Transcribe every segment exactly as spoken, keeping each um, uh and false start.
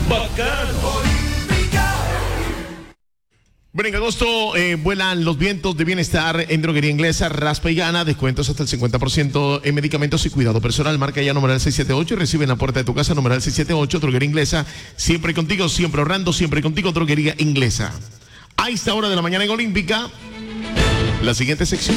Bacano. Bueno, en agosto eh, vuelan los vientos de bienestar en Droguería Inglesa, raspa y gana, descuentos hasta el cincuenta por ciento en medicamentos y cuidado personal. Marca ya numeral seis siete ocho y recibe en la puerta de tu casa numeral seis siete ocho, Droguería Inglesa, siempre contigo, siempre ahorrando, siempre contigo, Droguería Inglesa. A esta hora de la mañana en Olímpica, la siguiente sección.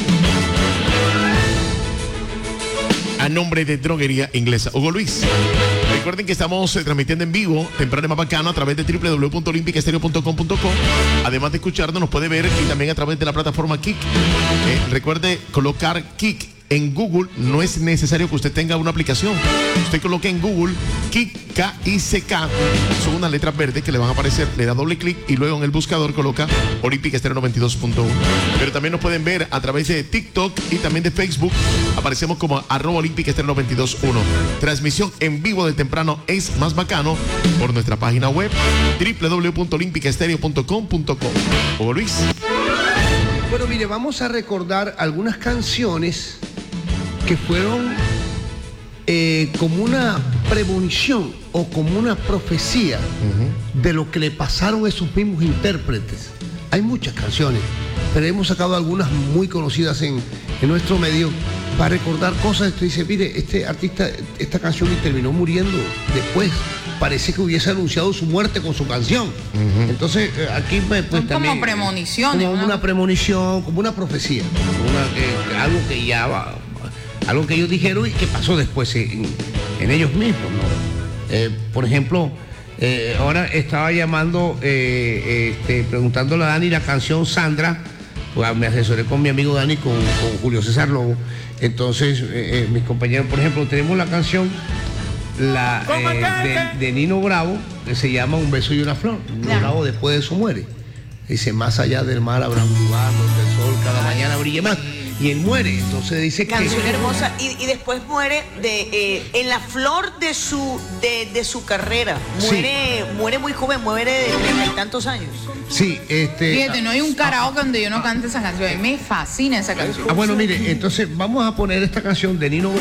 A nombre de Droguería Inglesa. Hugo Luis. Recuerden que estamos eh, transmitiendo en vivo, temprano y más bacano, a través de doble u doble u doble u punto olímpica estéreo punto com punto co. Además de escucharnos, nos puede ver y también a través de la plataforma Kik. Eh, recuerde colocar Kik en Google. No es necesario que usted tenga una aplicación. Usted coloque en Google Kik, K I C K. Son unas letras verdes que le van a aparecer. Le da doble clic y luego en el buscador coloca Olímpica Estéreo noventa y dos punto uno. Pero también nos pueden ver a través de TikTok y también de Facebook. Aparecemos como arroba Olímpica Estéreo noventa y dos punto uno. Transmisión en vivo de temprano es más bacano por nuestra página web doble u doble u doble u punto olímpica estéreo punto com punto co. Hugo Luis. Bueno, mire, vamos a recordar algunas canciones que fueron eh, como una premonición o como una profecía uh-huh. de lo que le pasaron a esos mismos intérpretes. Hay muchas canciones, pero hemos sacado algunas muy conocidas en, en nuestro medio para recordar cosas. Usted dice, mire, este artista, esta canción y terminó muriendo después. Parece que hubiese anunciado su muerte con su canción. Uh-huh. Entonces, aquí pues, pues también... Como premoniciones. Como ¿no? una premonición, como una profecía. Como una, eh, algo que ya va... Algo que ellos dijeron y que pasó después en, en ellos mismos, ¿no? Eh, por ejemplo, eh, ahora estaba llamando, eh, este, preguntándole a Dani la canción Sandra, pues me asesoré con mi amigo Dani, con, con Julio César Lobo. Entonces, eh, eh, mis compañeros, por ejemplo, tenemos la canción la, eh, de, de Nino Bravo, que se llama Un beso y una flor. Nino Bravo después de eso muere. Dice, más allá del mar habrá un lugar donde el sol cada mañana brille más. Y él muere, entonces dice que... Canción hermosa, y, y después muere de eh, en la flor de su de, de su carrera. Muere, sí. muere muy joven, muere de treinta y tantos años. Sí, este... Fíjate, no hay un karaoke donde yo no cante esa canción. A mí me fascina esa canción. Ah, bueno, mire, entonces vamos a poner esta canción de Nino Bravo.